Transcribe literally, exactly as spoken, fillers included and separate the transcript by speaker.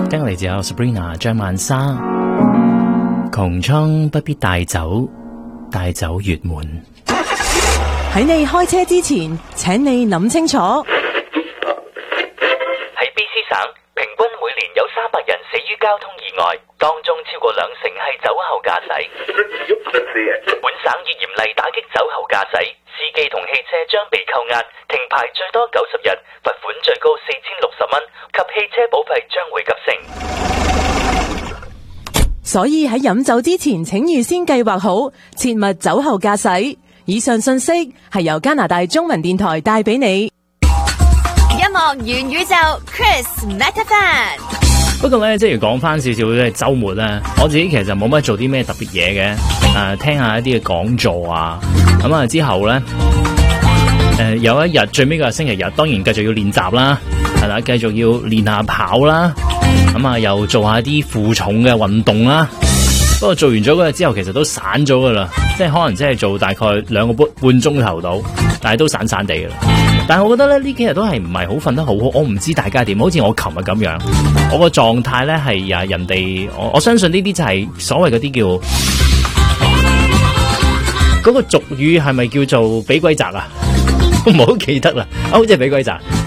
Speaker 1: 跟嚟自有 Sabrina 張曼莎，窮蒼不必帶走，帶走月滿。
Speaker 2: 喺你開車之前，請你諗清楚。
Speaker 3: 喺 B C 省，平均每年有三百人死於交通意外，當中超過兩成係酒後駕駛。本省已嚴厲打擊酒後駕駛，司機同汽車將被扣押、停牌最多九十日，罰款最高四千六十蚊，及汽車保費將會急升。
Speaker 2: 所以喺飲酒之前，請預先計劃好，切勿酒後駕駛。以上信息係由加拿大中文電台帶俾你。
Speaker 4: 音樂元宇宙 Chris Metafan。
Speaker 1: 不過咧，即係講翻少少即係週末咧，我自己其實冇乜做啲咩特別嘢嘅，誒、呃，聽下一啲嘅講座啊，咁啊之後咧，誒、呃、有一日最尾個星期日，當然繼續要練習啦，係啦，繼續要練下跑啦，咁啊又做下啲負重嘅運動啦。不過做完咗嗰日之後，其實都散咗噶啦，即係可能即係做大概兩個半半鐘頭到，但係都散散地噶啦。但係我覺得咧呢幾日都係唔係好瞓得好好，我唔知大家點，好似我琴日咁樣，我個狀態咧係啊人哋，我我相信呢啲就係所謂嗰啲叫嗰、嗰個俗語係咪叫做俾鬼責啊？我唔好記得啦，好似係俾鬼責。